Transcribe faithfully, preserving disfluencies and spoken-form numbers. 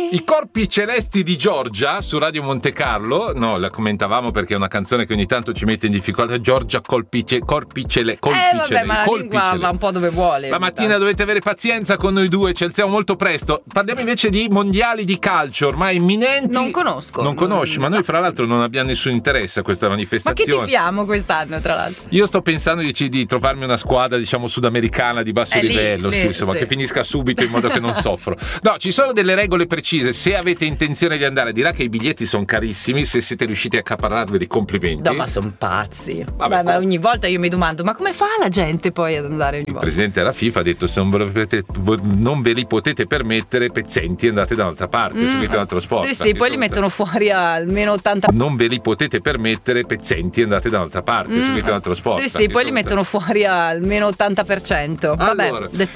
I corpi celesti di Giorgia su Radio Monte Carlo, no, la commentavamo perché è una canzone che ogni tanto ci mette in difficoltà. Giorgia colpice, corpi cele, colpi Eh vabbè, cele, ma la colpi lingua cele. va un po' dove vuole. La mattina dovete avere pazienza con noi due, ci alziamo molto presto. Parliamo invece di mondiali di calcio ormai imminenti. Non conosco. Non conosci, ma noi fra l'altro non abbiamo nessun interesse a questa Ma che manifestazione. tifiamo quest'anno, tra l'altro? Io sto pensando di, di trovarmi una squadra, diciamo, sudamericana di basso Eh, lì, livello, lì, sì, insomma, sì. che finisca subito in modo che non soffro. No, ci sono delle regole precise. Se avete intenzione di andare, dirà che i biglietti sono carissimi. Se siete riusciti a accaparrarveli, complimenti. No, ma sono pazzi. Vabbè, Vabbè, ma poi- ogni volta io mi domando, ma come fa la gente poi ad andare ogni Il volta? presidente della FIFA ha detto: se non ve, lo potete- non ve li potete permettere, pezzenti, andate da un'altra parte, Mm. seguite un altro sport. Sì, sì, Anche poi li se- mettono fuori a almeno ottanta. Non ve li potete permettere, pezzenti, andate da un'altra parte, Mm. seguite un altro sport. Sì, sì, Anche poi li se- mettono fuori a almeno ottanta per cento. Vabbè, Allora, dettagli.